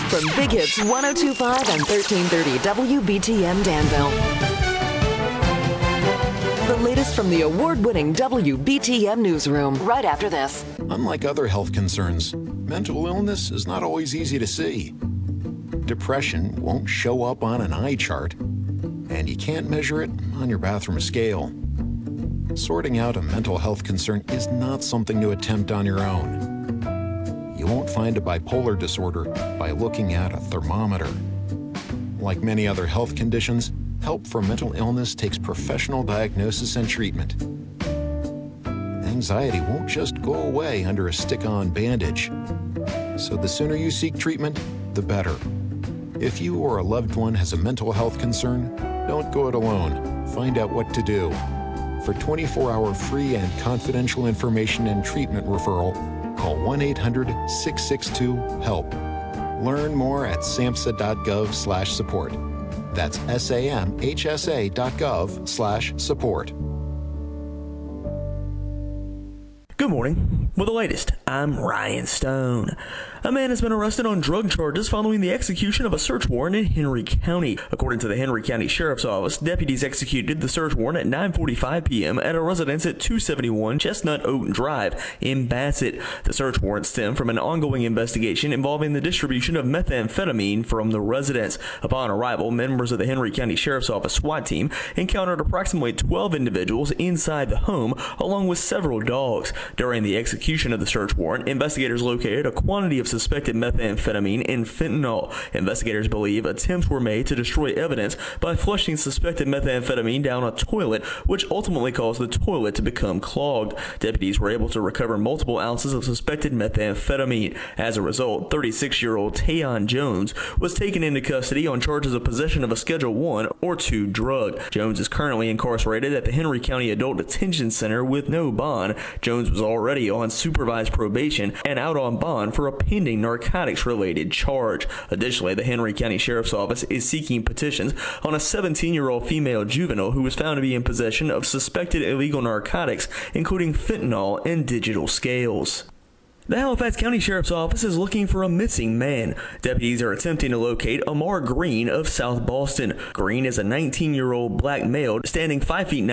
From Big Hits 102.5 and 1330 WBTM Danville. The latest from the award-winning WBTM newsroom right after this. Unlike other health concerns, mental illness is not always easy to see. Depression won't show up on an eye chart, and you can't measure it on your bathroom scale. Sorting out a mental health concern is not something to attempt on your own. You won't find a bipolar disorder by looking at a thermometer. Like many other health conditions, help for mental illness takes professional diagnosis and treatment. Anxiety won't just go away under a stick-on bandage. So the sooner you seek treatment, the better. If you or a loved one has a mental health concern, don't go it alone. Find out what to do. For 24-hour free and confidential information and treatment referral, call 1-800-662-HELP. Learn more at samhsa.gov/support. That's samhsa.gov/support. Good morning. With the latest, I'm Ryan Stone. A man has been arrested on drug charges following the execution of a search warrant in Henry County. According to the Henry County Sheriff's Office, deputies executed the search warrant at 9:45 p.m. at a residence at 271 Chestnut Oak Drive in Bassett. The search warrant stemmed from an ongoing investigation involving the distribution of methamphetamine from the residence. Upon arrival, members of the Henry County Sheriff's Office SWAT team encountered approximately 12 individuals inside the home, along with several dogs. During the execution of the search warrant, investigators located a quantity of suspected methamphetamine and fentanyl. Investigators believe attempts were made to destroy evidence by flushing suspected methamphetamine down a toilet, which ultimately caused the toilet to become clogged. Deputies were able to recover multiple ounces of suspected methamphetamine. As a result, 36-year-old Tayon Jones was taken into custody on charges of possession of a Schedule I or II drug. Jones is currently incarcerated at the Henry County Adult Detention Center with no bond. Jones was already on supervised probation and out on bond for a pending narcotics-related charge. Additionally, the Henry County Sheriff's Office is seeking petitions on a 17-year-old female juvenile who was found to be in possession of suspected illegal narcotics, including fentanyl and digital scales. The Halifax County Sheriff's Office is looking for a missing man. Deputies are attempting to locate Amar Green of South Boston. Green is a 19-year-old black male standing 5 feet